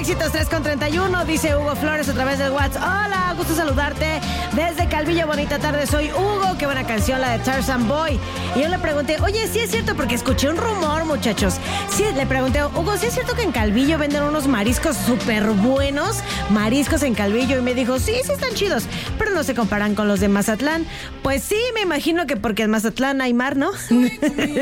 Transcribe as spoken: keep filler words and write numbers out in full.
Éxitos tres con treinta y uno, dice Hugo Flores a través del WhatsApp. Hola, gusto saludarte desde Calvillo, bonita tarde, soy Hugo. Qué buena canción, la de Tarzan Boy. Y yo le pregunté, oye, ¿sí es cierto? Porque escuché un rumor, muchachos. Sí, le pregunté, Hugo, ¿sí es cierto que en Calvillo venden unos mariscos súper buenos? Mariscos en Calvillo. Y me dijo, sí, sí están chidos, pero no se comparan con los de Mazatlán. Pues sí, me imagino que porque en Mazatlán hay mar, ¿no?